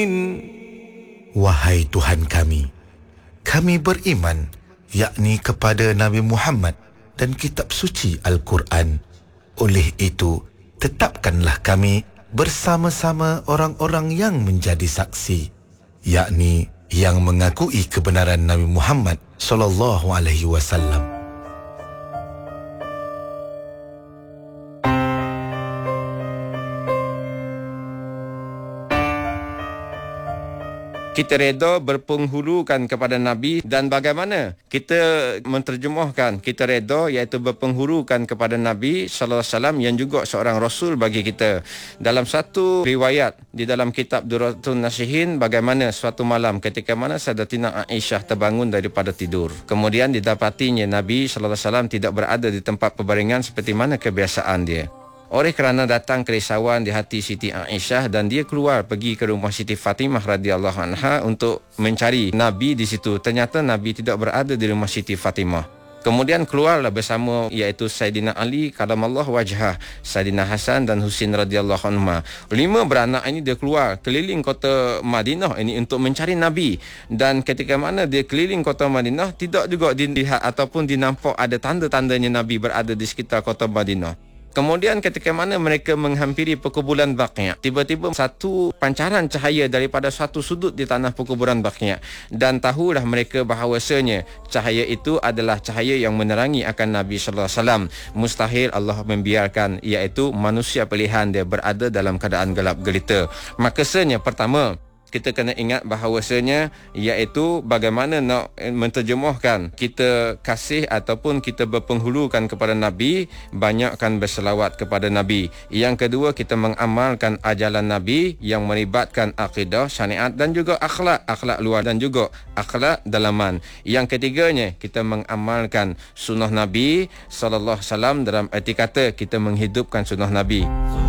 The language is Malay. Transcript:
Wahai Tuhan kami beriman, yakni kepada Nabi Muhammad dan kitab suci Al-Quran. Oleh itu, tetapkanlah kami bersama-sama orang-orang yang menjadi saksi, yakni yang mengakui kebenaran Nabi Muhammad sallallahu alaihi wasallam. Kita reda berpenghulukan kepada Nabi, dan bagaimana kita menterjemahkan kita reda iaitu berpenghulukan kepada Nabi sallallahu alaihi wasallam yang juga seorang rasul bagi kita. Dalam satu riwayat di dalam kitab Durratun Nasihin, bagaimana suatu malam ketika mana Sayyidatina Aisyah terbangun daripada tidur, kemudian didapatinya Nabi sallallahu alaihi wasallam tidak berada di tempat perbaringan seperti mana kebiasaan dia. Oleh kerana datang kerisauan di hati Siti Aisyah, dan dia keluar pergi ke rumah Siti Fatimah radhiyallahu anha untuk mencari Nabi di situ. Ternyata Nabi tidak berada di rumah Siti Fatimah. Kemudian keluarlah bersama iaitu Saidina Ali karamallahu wajhah, Saidina Hasan dan Husain radhiyallahu anhuma. 5 beranak ini dia keluar keliling kota Madinah ini untuk mencari Nabi. Dan ketika mana dia keliling kota Madinah, tidak juga dilihat ataupun dinampak ada tanda-tandanya Nabi berada di sekitar kota Madinah. Kemudian ketika mana mereka menghampiri perkuburan Baqi', tiba-tiba satu pancaran cahaya daripada suatu sudut di tanah perkuburan Baqi', dan tahulah mereka bahawasanya cahaya itu adalah cahaya yang menerangi akan Nabi sallallahu alaihi wasallam. Mustahil Allah membiarkan iaitu manusia pilihan dia berada dalam keadaan gelap gelita. Makanya pertama, kita kena ingat bahawasanya iaitu bagaimana nak menterjemahkan kita kasih ataupun kita berpenghulukan kepada Nabi, banyakkan berselawat kepada Nabi. Yang kedua, kita mengamalkan ajaran Nabi yang melibatkan akidah, syariat dan juga akhlak luar dan juga akhlak dalaman. Yang ketiganya, kita mengamalkan sunnah Nabi sallallahu alaihi wasallam, dalam erti kata kita menghidupkan sunnah Nabi.